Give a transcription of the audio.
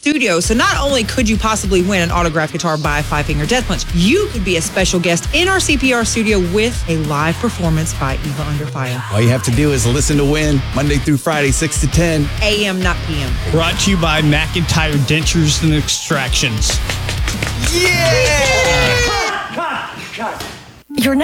studio. So not only could you possibly win an autographed guitar by Five Finger Death Punch, you could be a special guest in our CPR studio with a live performance by Eva Under Fire. All you have to do is listen to Win Monday through Friday, 6 to 10. AM, not PM. Brought to you by McIntyre Dentures and Extractions. Yeah! Your